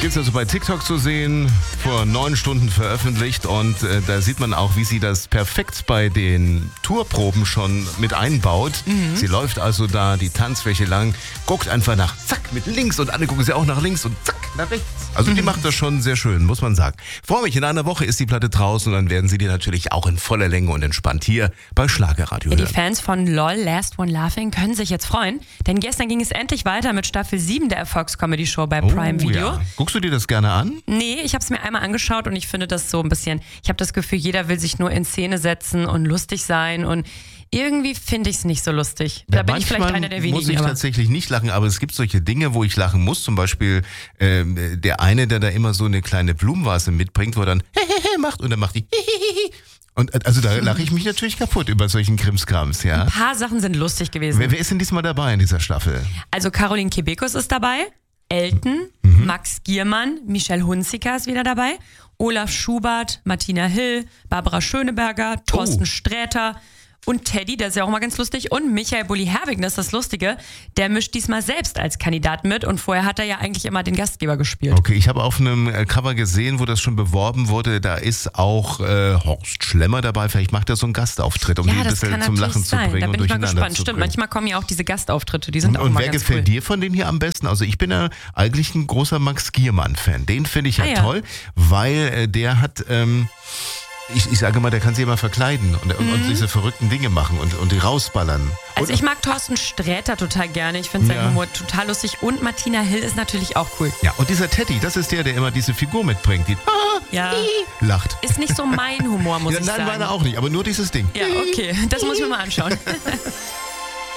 Gibt's also bei TikTok zu sehen, vor 9 Stunden veröffentlicht und da sieht man auch, wie sie das perfekt bei den Tourproben schon mit einbaut. Sie läuft also da die Tanzfläche lang, guckt einfach nach, zack, mit links und alle gucken sie auch nach links und zack, nach rechts. Also die macht das schon sehr schön, muss man sagen. Freue mich, in einer Woche ist die Platte draußen und dann werden sie die natürlich auch in voller Länge und entspannt hier bei Schlagerradio hören. Die Fans von LOL, Last One Laughing können sich jetzt freuen, denn gestern ging es endlich weiter mit Staffel 7 der Erfolgscomedy-Show bei Prime Video. Ja. Guckst du dir das gerne an? Nee, ich habe es mir einmal angeschaut und ich finde das so ein bisschen, ich habe das Gefühl, jeder will sich nur in Szene setzen und lustig sein und irgendwie finde ich es nicht so lustig. Da bin ich vielleicht einer der wenigen. Muss ich tatsächlich nicht lachen, aber es gibt solche Dinge, wo ich lachen muss. Zum Beispiel der eine, der da immer so eine kleine Blumenvase mitbringt, wo er dann macht und dann macht die und also da lache ich mich natürlich kaputt über solchen Krimskrams, ja. Ein paar Sachen sind lustig gewesen. Wer ist denn diesmal dabei in dieser Staffel? Also Caroline Kebekus ist dabei, Elton, Max Giermann, Michelle Hunziker ist wieder dabei, Olaf Schubert, Martina Hill, Barbara Schöneberger, Thorsten Sträter und Teddy, der ist ja auch mal ganz lustig, und Michael Bulli-Herbig, das ist das Lustige, der mischt diesmal selbst als Kandidat mit und vorher hat er ja eigentlich immer den Gastgeber gespielt. Okay, ich habe auf einem Cover gesehen, wo das schon beworben wurde, da ist auch Horst Schlemmer dabei, vielleicht macht er so einen Gastauftritt, um die ein bisschen zum Lachen zu bringen. Da bin und ich mal gespannt. Stimmt, manchmal kommen ja auch diese Gastauftritte, die sind auch mal ganz cool. Und wer gefällt dir von denen hier am besten? Also ich bin ja eigentlich ein großer Max Giermann-Fan, den finde ich ja toll, weil der hat... Ich sage mal, der kann sich immer verkleiden und diese verrückten Dinge machen und die rausballern. Also ich mag Thorsten Sträter total gerne. Ich finde seinen Humor total lustig. Und Martina Hill ist natürlich auch cool. Ja, und dieser Teddy, das ist der immer diese Figur mitbringt, die lacht. Ist nicht so mein Humor, muss ich sagen. Nein, meiner auch nicht, aber nur dieses Ding. Ja, okay. Das muss ich mir mal anschauen.